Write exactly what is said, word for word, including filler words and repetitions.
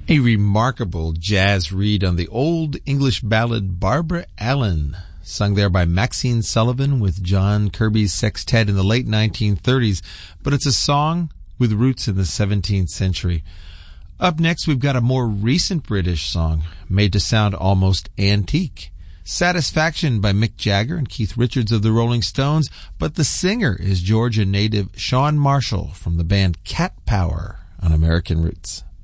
A remarkable jazz read on the old English ballad Barbara Allen, sung there by Maxine Sullivan with John Kirby's sextet in the late nineteen thirties, but it's a song with roots in the seventeenth century. Up next, we've got a more recent British song, made to sound almost antique. Satisfaction by Mick Jagger and Keith Richards of the Rolling Stones, but the singer is Georgia native Shawn Marshall from the band Cat Power on American Roots.